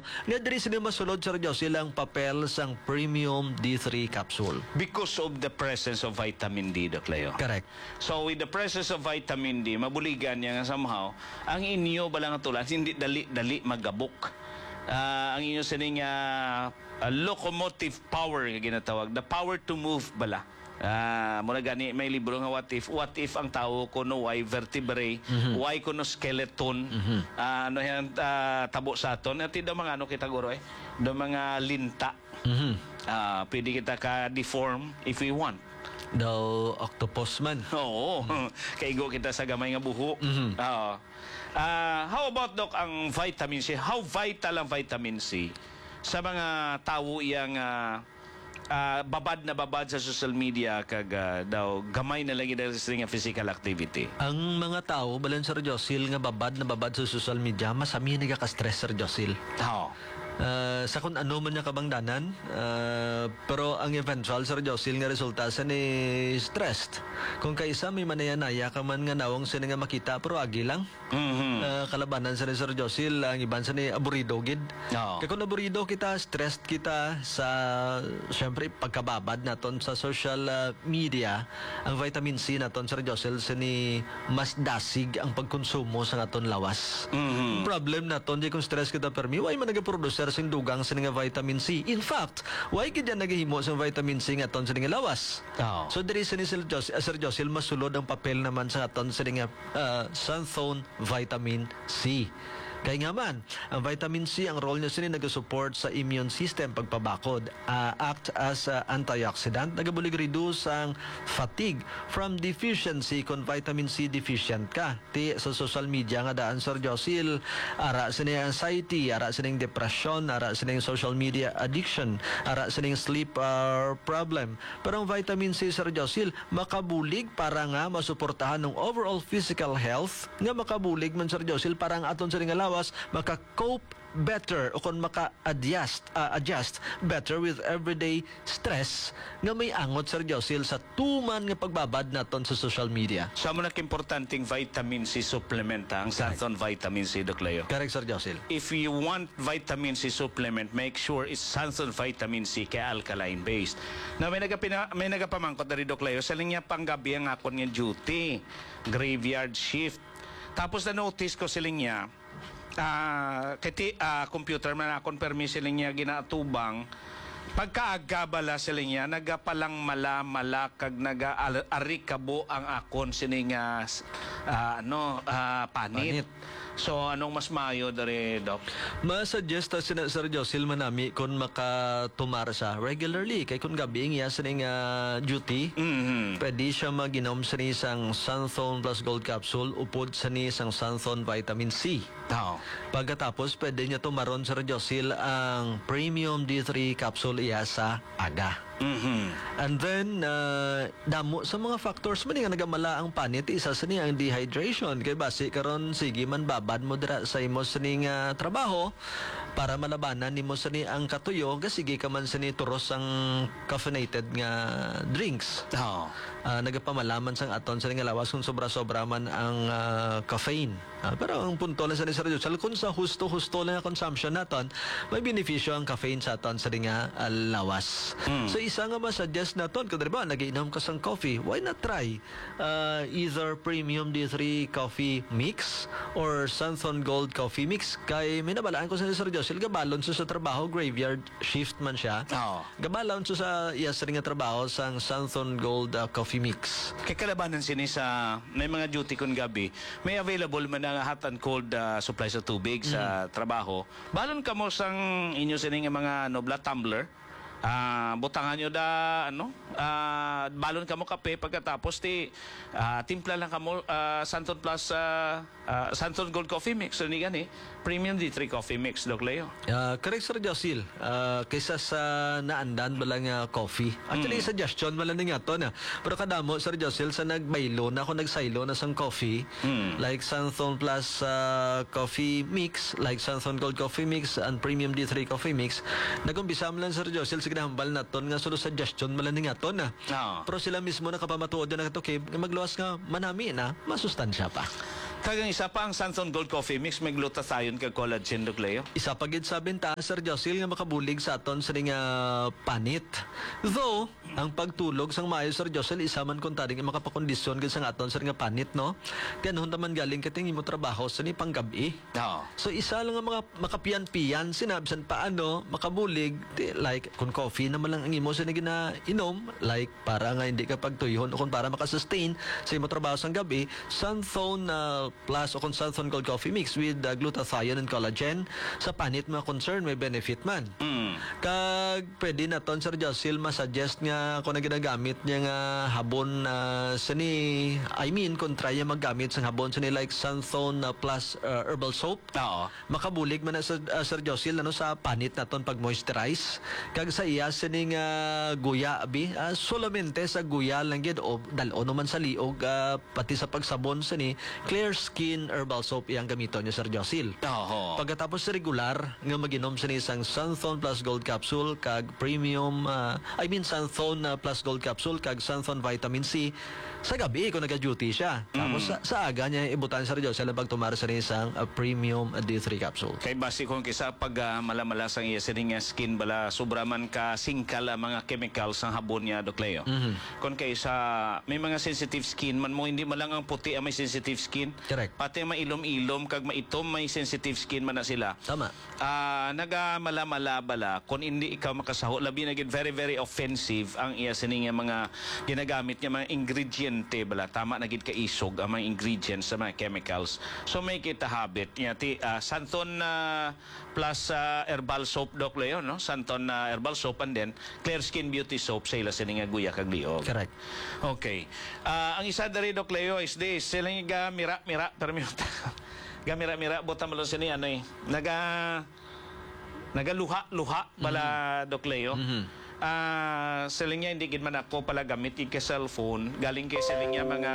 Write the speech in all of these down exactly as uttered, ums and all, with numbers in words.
nga diri sila masulod Sir Josil ang papel sang Premium D three capsule. Because of the presence of vitamin D, Doc Leo. Correct. So with the presence of vitamin D, mabuligan niya nga somehow, ang inyo balang tulan, hindi dali-dali magabok. Uh, ang inyo sining uh, uh, locomotive power nga ginatawag, the power to move bala. Ah, muna gani may libro nga what if what if ang tao kuno why vertebrae, mm-hmm. why kuno skeleton, mm-hmm. uh, ano yan uh, tabo sa aton at do mga ano kita guro eh do mga linta, mm-hmm. uh, pwede kita ka deform if we want daw octopus man. Oo, mm-hmm. kaigo kita sa gamay nga buho. Mm-hmm. uh, uh, how about Doc ang vitamin C? How vital ang vitamin C sa mga tao iyang uh, Uh, babad na babad sa social media kag uh, daw gamay na lagi dahil sa nga physical activity. Ang mga tao balan Sir Josil nga babad na babad sa social media masami nagaka-stress Sir Josil. Oh. Uh, sa kung ano man niya kabangdanan, uh, pero ang eventual Sir Josil nga resulta sa ni stressed. Kung kaisa may manayanaya ka man nga nawang sila nga makita pero agi lang. Mm-hmm. Uh, kalabanan sa ni Sir Josil ang iban sa ni aburido gid. Oh. Kaya kung aburido kita, stressed kita sa syempre pagkababad naton sa social uh, media, ang vitamin C naton Sir Josil sa ni mas dasig ang pagkonsumo sa naton lawas. Mm-hmm. Problem naton di kung stress kita permi, why man nagaproducer sing dugang sa nga vitamin C. In fact, why gid yan nagahimo sa vitamin C nga aton sa nga lawas. Oh. So diri sa ni Sir Josil, uh, Sir Josil masulod ang papel naman sa aton sa nga uh, Sunthone vitamin C. Kaya nga man, ang vitamin C, ang role niya sini nag-support sa immune system pagpabakod, uh, act as uh, antioxidant, nagabulig reduce ang fatigue from deficiency kung vitamin C deficient ka. Ti sa social media nga daan Sir Josil, ara sini anxiety, ara sining depression, ara sining social media addiction, ara sining sleep uh, problem. Pero ang vitamin C Sir Josil, makabulig para nga masuportahan ng overall physical health, nga makabulig man Sir Josil para ang aton sa nga lawas maka-cope better o kung maka-adjust uh, adjust better with everyday stress nga may angot Sir Josil sa tuman nga pagbabad naton sa social media. So mo importanteng vitamin C supplement ha, ang Sunthone vitamin C, Doc Leo. Correct Sir Josil. If you want vitamin C supplement, make sure it's Sunthone vitamin C kay alkaline based. Na may nagapina may nagapamangkot diri Doc Leo sa linya panggabi ang akon nga duty, graveyard shift. Tapos na notice ko sila niya Uh, kati uh, computer man akong permis sila niya ginaatubang pagkaagabala sila niya nagapalang mala malakag naga-arikabo ang akon sining uh, uh, ano uh, panit. panit. So anong mas maayo dari Doc? Ma-suggest ta sina Sir Josil manami kung makatumar sa regularly kay kung gabi iya sining uh, duty. Mm-hmm. Pwede siya maginom sa isang Sunthone plus Gold capsule upod sa isang Sunthone vitamin C. Oh. Pagkatapos pwede niya tumaron Sir Josil ang Premium D three capsule iya sa aga. Mm-hmm. And then uh, damo sa mga factors man nga nagamala ang panit, isa sa niya ang dehydration kay base karon sige man babad mo dira sa imo sa ning uh, trabaho para malabanan nimo sa ni ang katuyo ga sige ka man sa ni turos ang caffeinated nga drinks. Oh. Uh, nagapamalaman sang aton sa nga lawas kung sobra-sobra man ang uh, caffeine. Uh, pero ang punto lang sa ni Sir Josil kung sa husto-husto lang ang consumption naton, may benepisyo ang caffeine sa aton sa nga uh, lawas. Mm. So isa nga ma-suggest naton kung diba nagiinom ka sang coffee, why not try uh, either Premium D three coffee mix or Sunthone Gold coffee mix. Kay may nabalaan ko sa Sir Josil, gabalon sa sa trabaho, graveyard shift man siya. Oh. Gabalon sa sa yes nga trabaho sang Sunthone Gold uh, coffee mix. Kay kalabanan sini sa may mga duty kun gabi, may available man ang hot and cold uh, supply sa tubig mm. sa trabaho. Balon ka mo sang inyo sini nga mga nobla tumbler. Ah, uh, butangan nyo da ano, uh, balon ka mo kape pagkatapos ti uh, timpla lang ka mo uh, Sunthone plus uh, uh, Sunthone Gold coffee mix so ni gani Premium D three coffee mix Doc Leo. Uh, correct Sir Josil. Uh, kaysa sa naandan balang uh, coffee. Actually mm. suggestion malang nga to na. Pero kadamo Sir Josil sa nagbaylo na ako nagsaylo na sang coffee mm. like Sunthone plus uh, coffee mix, like Sunthone Gold coffee mix and Premium D three coffee mix. Nagumpisa mo lang Sir Josil sa ginahambal na ton nga solo suggestion malang nga to na. Oh. Pero sila mismo nakapamatuod na ito kay magluwas nga manami na masustansya pa. Kagang isa pa ang Sanson Gold Coffee Mix, may glutathione kag collagen, Doc Leo. Isa pagid sa benta, Sir Josil, nga makabulig sa aton sa nga panit. Though, ang pagtulog sang maayo, Sir Josil, isa man kung taring makapakondisyon gid sa aton sa nga panit, no? Ganun naman galing kating imo trabaho sa ni panggabi. Oo. So isa lang ang mga makapiyan-piyan, sinabsan paano, makabulig, di, like kung coffee naman lang ang imo sa ginainom, like para nga hindi ka pagtuyhon o kung para makasustain sa imo trabaho sa gabi, Sunthone uh, Plus o kung Sunthone Gold Coffee Mix with uh, glutathione and collagen, sa panit mga concern, may benefit man. Mm. Kag pwede na ton, Sir Josil, masuggest nga kung na ginagamit niya nga habon na uh, sa ni, I mean, kung try niya maggamit sa habon sa ni like Sunthone uh, Plus uh, Herbal Soap, Oo. makabulig man na sa uh, Sir Josil ano sa panit naton pag moisturize kag sa iya sining uh, guya abi uh, solamente sa guya lang gid o dal-o naman sa liog uh, pati sa pagsabon sa ni Clear Skin Herbal Soap iyang gamiton ni Sir Josil. Oo. Pagkatapos sa regular nga maginom sa ni isang Sunthone Plus Gold Capsule kag premium uh, I mean Sunthone uh, Plus Gold Capsule kag Sunthone Vitamin C sa gabi kung nag-duty siya. Tapos sa, sa aga niya ibutan sa Sir Josil pag tumara sa ni isang uh, premium uh, D three capsule. Kay basi kung kisa pag uh, malamala sang iya sining nga skin bala sobra man ka singkal ang mga chemicals sang habon niya, Doc Leo. Mhm. Kung kaysa may mga sensitive skin man mo, hindi man lang ang puti ang may sensitive skin. Correct. Pati ang mailom-ilom kag maitom may sensitive skin man na sila. Tama. Ah, nagamala-mala bala kung hindi ikaw makasaho, labi na gid very very offensive ang iya sining nga mga ginagamit niya mga ingrediente bala. Tama na gid ka isog ang mga ingredients sa mga chemicals. So may kita habit niya ti uh, Santon uh, plus uh, herbal soap, Doc Leo, no? Santon uh, herbal soap and then Clear Skin Beauty soap sa ila sining nga guya kag liog. Correct. Okay. Ah, ang isa dari, Doc Leo, is this. Sila yung gamira-mira. Permita. Gamira-mira. Buta mo lang sini, ano eh. Naga... Nagaluha-luha bala, Doc Leo. Mhm. Ah, siling niya hindi gid man ako pala gamit yung cellphone. Galing kay siling niya mga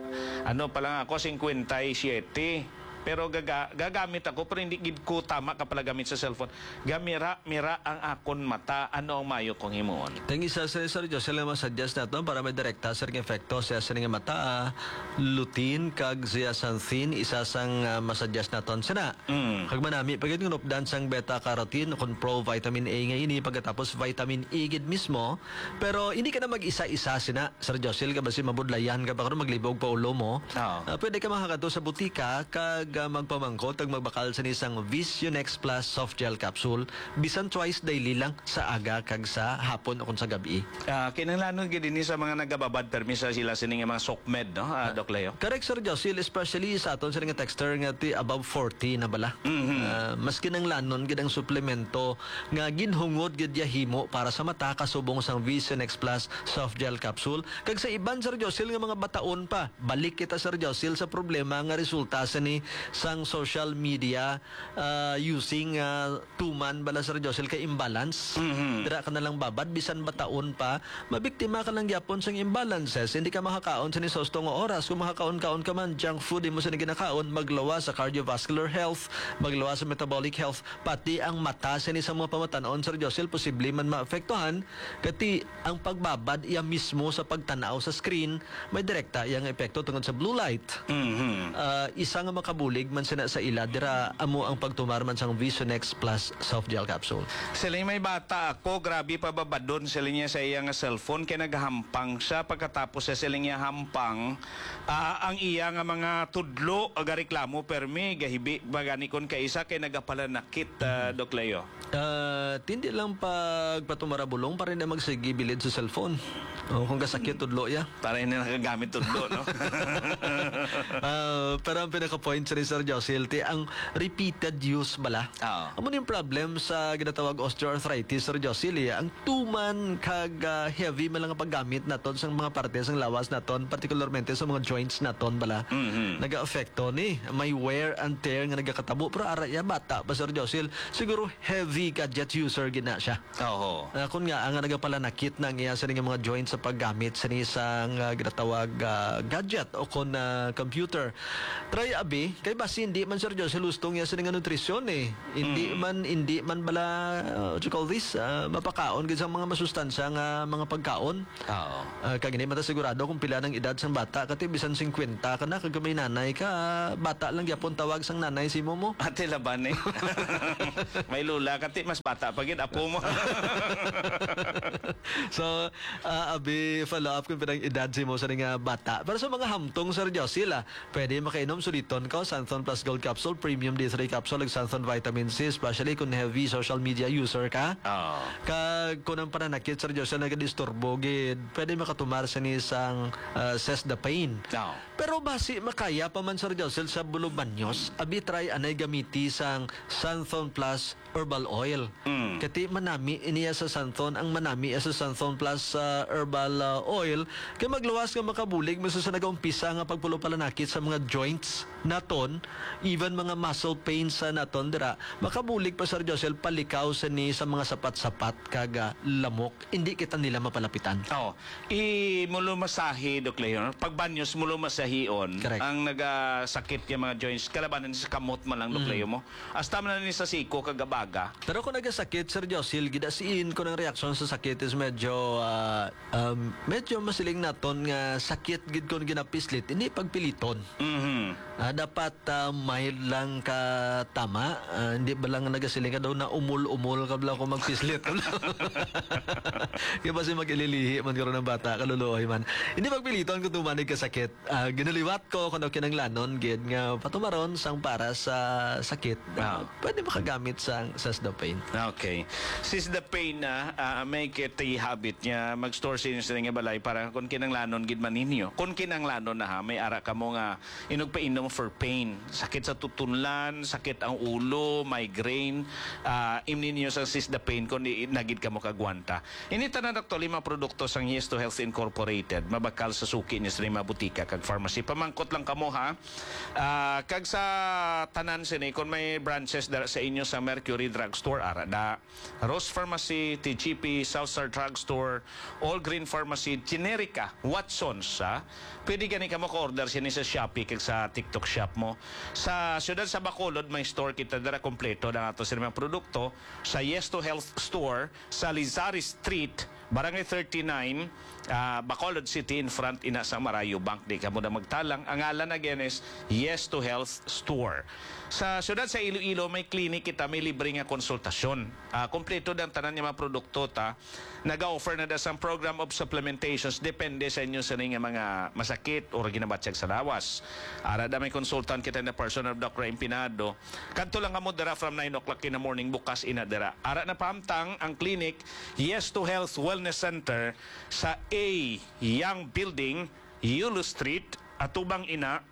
ano pa lang ako fifty-seven. Pero gaga, gagamit ako pero hindi gid ko tama ka pala gamit sa cellphone. Gamira mira ang akon mata, ano ang mayo kong himuon. Tang isa sa Sir Josel nga masuggest nato para may direkta sa nga efekto sa sa nga mata, ah, lutein kag zeaxanthin isa sang uh, masuggest naton sina. Mm. Kag manami pagid ng updan sang beta carotene kun pro vitamin A nga ini pagkatapos vitamin E gid mismo. Pero hindi ka na mag-isa-isa sina Sir Josel ka basi mabudlayan ka pa karon maglibog pa ulo mo. Oo. Ah, pwede ka makakadto sa butika kag uh, magpamangkot ag magbakal sa isang Vision X Plus soft gel capsule bisan twice daily lang sa aga kag sa hapon o kung sa gabi. Ah, kinahanglan gid dinhi sa mga nagababad permisa sila sining nga mga SOCMED, no? Ah, Doc Leo. Correct, Sir Josil, especially sa aton sa nga texter nga ti above forty na bala. Mhm. Ah, maski nang lanon gid ang suplemento nga ginhungod gid ya himo para sa mata kasubong sang Vision X Plus soft gel capsule. Kag sa iban, Sir Josil, nga mga bataon pa, balik kita, Sir Josil, sa problema nga resulta sa ni sang social media ah, using uh, tuman bala, Sir Josil, kay imbalance. Mhm. Dira ka na lang babad bisan bataon pa, mabiktima ka lang gyapon sang imbalances. Hindi ka makakaon sa ni sostong nga oras. Kung makakaon-kaon ka man junk food mo sa ni ginakaon, maglawa sa cardiovascular health, maglawa sa metabolic health, pati ang mata sa ni sa mga pamatanon, Sir Josil, posible man maapektuhan kati ang pagbabad iya mismo sa pagtanaw sa screen may direkta iyang epekto tungod sa blue light. Mhm. Ah, isa nga makabulig man sina sa ila dira amo ang pagtumar man sang Vision X Plus soft gel capsule. Sila yung may bata ako, grabe pa babadon sila niya sa iya nga cellphone kaya naghampang siya pagkatapos sa sila niya hampang ah, ang iya nga mga tudlo aga reklamo permi gahibi bagani kon kay isa kay nagapalanakit uh, Doc Leo. Ah, tindi lang pagpatumarabulong para na magsigi bilid sa cellphone. O kung kasakit tudlo ya. Para hindi nakagamit tudlo, no? Ah, pero ang pinaka-point sa ni Sir Josil, ti ang repeated use bala. Oo. Amo yung problem sa ginatawag osteoarthritis, Sir Josil, eh, ang tuman kag ah, heavy man lang ang paggamit naton sa mga parte sa lawas naton, particularmente sa mga joints naton bala. Mhm. Naga-affecto ni. May wear and tear nga nagakatabo. Pero ara ya bata pa, Sir Josil, siguro heavy gadget user gina siya. Oo. Uh, kung nga ang nagapalanakit ng iya sa nga mga joints sa paggamit sa isang uh, ginatawag ah, gadget o kon uh, computer. Try abi kay Kay basi hindi man Sir Josel lustong niya sa nga nutrisyon eh. Hindi man hindi man bala uh, what you call this uh, mapakaon gid sa mga masustansya nga mga pagkaon. Oo. Uh, kag hindi man ta sigurado kung pila ng edad sang bata kati bisan fifty ka na kag may nanay ka uh, bata lang gyapon tawag sang nanay si mo mo. Ate laban eh. May lula kati mas bata pa gid apo mo. So uh, abi follow up kung pinang edad si mo sa nga bata. Pero sa mga hamtong Sir Josel ah, pwede makainom suliton ko Santhon Plus Gold Capsule, Premium D three Capsule, ug Santhon Vitamin C, especially kung heavy social media user ka. Oo. Kag kung ang pananakit Sir Josel nagadisturbo gid, pwede makatumar sa ni isang uh, Cesdapine. Oo. Pero basi makaya pa man Sir Josel sa Bulubanyos, abi try anay gamiti sang Santhon Plus Herbal Oil. Mm. Kati manami iniya sa Santhon, ang manami sa Santhon Plus uh, Herbal uh, Oil, kay magluwas nga makabulig mo sa nagaumpisa nga pagpulo palanakit sa mga joints naton, even mga muscle pains sa naton dira, makabulig pa Sir Josel palikaw sa ni sa mga sapat-sapat kaga lamok, hindi kita nila mapalapitan. Oo. I mulo masahi Dok Leon. Pag banyos mulo masahion, Correct. ang nagasakit yung mga joints kalabanan sa kamot man lang Dok Leo mo. Hasta man ni sa siko kagabaga. Pero kung nagasakit, Sir Josel, gidasiin ko ng reaksyon sa sakit is medyo, ah, um, medyo masiling naton nga sakit gid kon ginapislit, hindi pagpiliton. Mhm. Ah, dapat ah, mild lang ka tama. Ah, hindi ba lang nagasiling ka daw na umul-umul ka bala ko magpislit. Kaya kasi mag-ililihi man karon ng bata, kaluluoy man. Hindi pagpiliton kung tumanig ka sakit. Ah, ginaliwat ko kung kinanglanon, gid nga patumaron sang para sa sakit. Ah, pwede makagamit sang Cesdapine. Okay. Since the pain na uh, make it a habit niya mag-store sa inyo sa nga balay para kung kinanglanon gid man ninyo. Kung kinanglanon na ha, may ara ka mo nga inugpainom for pain. Sakit sa tutunlan, sakit ang ulo, migraine, uh, imnin niyo sa sis the pain kung i- nagid ka mo kagwanta. Ini tanan doktor lima produkto sang Yes to Health Incorporated. Mabakal sa suki niya sa lima butika kag pharmacy. Pamangkot lang kamo ha. Uh, kag sa tanan sini kung may branches dara sa inyo sa Mercury Drugstore ara da Rose Pharmacy, T G P, Southstar Drugstore, All Green Pharmacy, Generica, Watsons ha. Pwede gani ka mo ka-order sini sa Shopee kag sa TikTok shop mo. Sa siyudad sa Bacolod may store kita dara kompleto ng ato sa mga produkto sa Yes to Health Store sa Lizari Street, Barangay thirty-nine, uh, Bacolod City in front ina sa Marayo Bank. Di ka mo na magtalang. Ang ngalan again is Yes to Health Store. Sa siyudad sa Iloilo may clinic kita, may libre nga konsultasyon. Uh, kompleto ng tanan niya mga produkto ta. Naga-offer na da sa program of supplementations depende sa inyo sa nga mga masakit o ginabatsyag sa lawas. Ara da may consultant kita na person of Doctor Empinado. Kadto lang kamo dara from nine o'clock in the morning bukas ina dara. Ara na pamtang ang clinic Yes to Health Wellness Center sa A Young Building, Yulo Street, atubang ina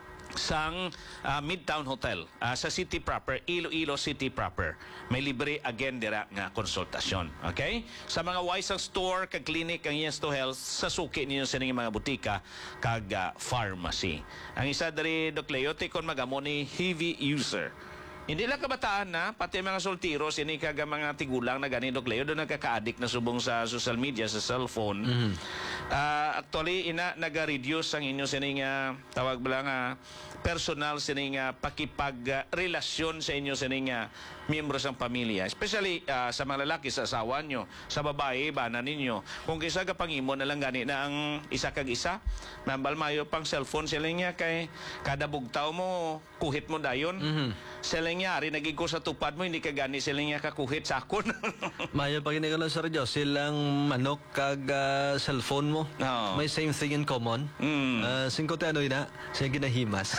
sang uh, Midtown Hotel uh, sa city proper, Iloilo City proper. May libre again dira nga konsultasyon. Okay? Sa mga wise ang store kag clinic ang Yes to Health sa suki ninyo sa ning mga butika kag uh, pharmacy. Ang isa diri Doc Leo kon magamo ni heavy user. Hindi lang kabataan na, pati mga soltiro, sini kaga mga tigulang na ganito, Cleo, doon nagkaka-addict na subong sa social media, sa cellphone. Mm-hmm. Uh, actually, ina, naga-reduce ang inyo sining uh, tawag ba lang, uh, personal sining uh, pakipag-relasyon sa inyo sining uh, miyembro ng pamilya. Especially uh, sa mga lalaki, sa asawa nyo, sa babae, bana ninyo. Kung kisa ka pangimo na lang gani na ang isa kag isa, mambal mayo pang cellphone sila niya kay kada bugtaw mo, kuhit mo dayon. Mm-hmm. Sila niya, ari naging ko sa tupad mo, hindi ka gani sila niya kakuhit sa akon. Mayo pag lang Sir Josel silang manok kag uh, cellphone mo. Oo. May same thing in common. Mm. Uh, singko te ano ina, siya ginahimas.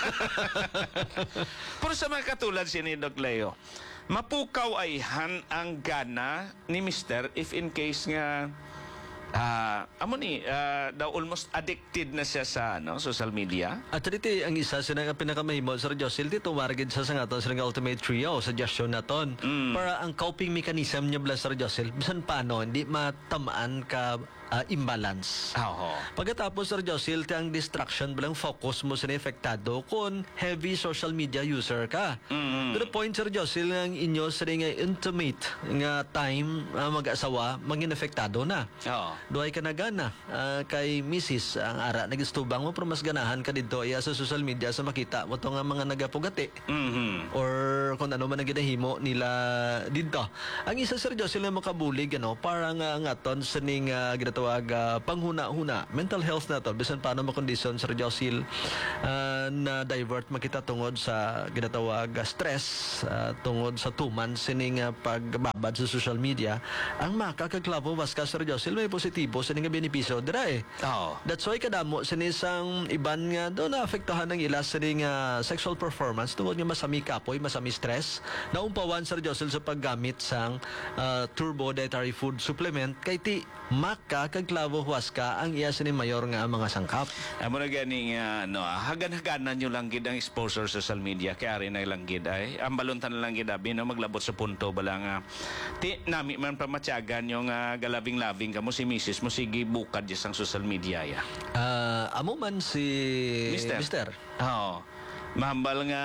Pero sa mga katulad si ni Doc Leo, mapukaw ay han ang gana ni Mister if in case nga ah amo ni ah, daw almost addicted na siya sa ano social media. At dito ang isa sa nga pinakamahimo Sir Josel dito margid sa sangaton sa nga ultimate trio suggestion naton para ang coping mechanism niya bla Sir Josel bisan paano hindi matamaan ka ah, imbalance. Oo. Pagkatapos, Sir Josil, ang distraction bilang focus mo sa efektado kung heavy social media user ka. Mm-hmm. To the point, Sir Josil, ang inyo sa nga intimate nga time ah, mag-asawa, maging efektado na. Oo. Duhay ka na gana ah, kay Missus ang ara nagistubang mo pero mas ganahan ka dito iya sa social media sa makita mo to nga mga nagapugati Mhm. or kung ano man ang ginahimo nila dito. Ang isa, Sir Jocelyn, na makabulig ano, parang nga nga ton sa ning uh, ginatawag ah, panghuna-huna mental health na to bisan paano makondisyon, Sir Jocelyn, ah, na divert makita tungod sa ginatawag ah, stress ah, tungod sa tuman sining uh, pagbabad sa social media ang makakaklavo was ka, Sir Jocelyn, may positibo sa ning benepisyo dira eh. Oo. That's why kadamo sinisang iban nga do na afektahan ng ila sa ring uh, sexual performance tungod nga masami kapoy, masami stress. Naumpawan, Sir Josel, sa paggamit sang uh, turbo dietary food supplement kay ti maka kag klavo huwaska ang iya sini mayor nga mga sangkap. Amo na gani nga no, hagan-haganan nyo lang gid ang exposure sa social media kaya rin na lang gid ay ang baluntan na lang gid abi no maglabot sa punto bala nga ti nami man pamatyagan yung uh, galabing-labing kamo si Missus mo sige bukad di sang social media ya. Uh, amo man si Mister. Mister. Oo. Mahambal nga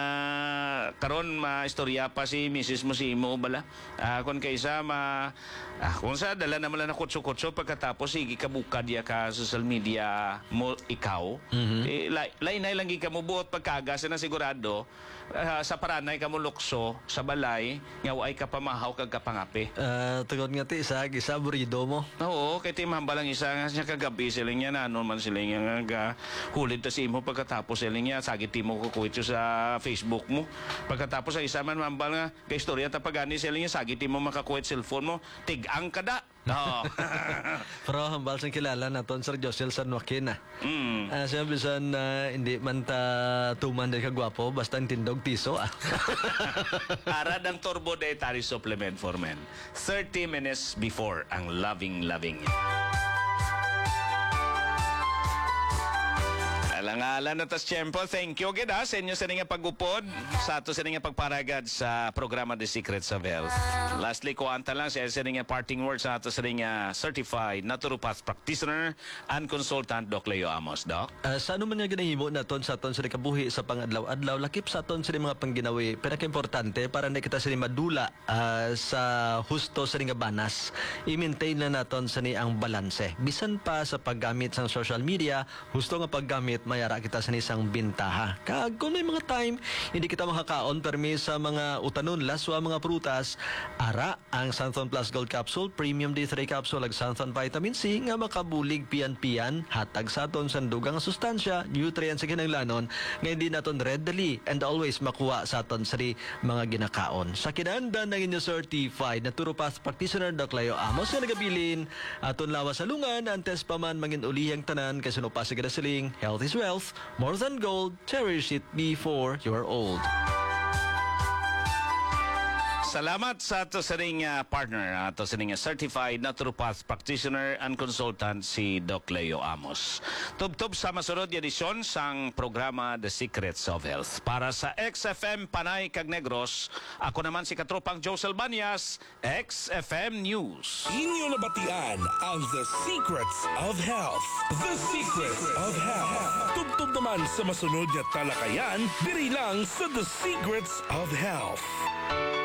karon maistorya pa si Missus mo si imo bala. Ah kun kaysa ma ah, kung sa dala naman lang na kutso-kutso pagkatapos sige kabukad ya ka social media mo ikaw. Mhm. Eh, lay, lain lang gi ka mo buot pagkagas na sigurado ah, sa paranay ka mo lukso sa balay nga ay ka pamahaw kag kapangapi. Uh, tugod nga ti isa gisa burido mo. Oo, kay ti mahambal ang isa nga siya kagabi sila niya na ano man sila nga nga hulid ta si imo pagkatapos sila niya sagit ti mo kukuit sa Facebook mo. Pagkatapos sa isa man mambal nga kay istorya ta pagani sila niya sagit mo makakuha cellphone mo tig-ang kada. Oo. Pero hambal sang kilala naton, Sir Josel San Joaquin ah. mm. Ah, siya bisan na hindi man ta tuman din kagwapo basta ang tindog tiso ah. Ara ng turbo dietary supplement for men. thirty minutes before ang loving loving. Alang-alan na tas tiyempo. Thank you gid ha sa inyo sa nga pagupod sa ato sa nga pagparagad sa programa The Secrets of Health. Lastly, kuanta lang sa sa nga parting words sa ato sa nga certified naturopath practitioner and consultant Doc Leo Amos. Doc? Ah, sa ano man nga ginahimo naton sa aton sa kabuhi sa pangadlaw-adlaw lakip sa aton sa mga pangginawi pinaka-importante para na kita sa madula ah, sa husto sa nga banas i-maintain na naton sa ni ang balanse bisan pa sa paggamit sa social media husto nga paggamit mayara kita sa isang bintaha. Kag kung may mga time, hindi kita makakaon permi sa mga utanon, laswa, mga prutas, ara ang Santhon Plus Gold Capsule, Premium D three Capsule, ag Santhon Vitamin C, nga makabulig piyan-piyan, hatag sa aton sandugang sustansya, nutrients sa kinanglanon, nga hindi naton readily and always makuha sa aton sari mga ginakaon. Sa kinahanglan ng inyo certified naturopath practitioner Doc Leo Amos nga nagabilin, aton lawas sa lungan, antes pa man mangin ulihang tanan, kasi no pa sa gadasaling, health is wealth, more than gold, cherish it before you're old. Salamat sa ato sa ring uh, partner, ato sa ring uh, certified naturopath practitioner and consultant si Doc Leo Amos. Tub-tub sa masunod yung edisyon sang programa The Secrets of Health. Para sa X F M Panay Cag Negros, ako naman si Katropang Josel Banyas, X F M News. Inyo nabatian ang The Secrets of Health. The Secrets of Health. Tubtub naman sa masunod na talakayan, diri lang sa The Secrets of Health.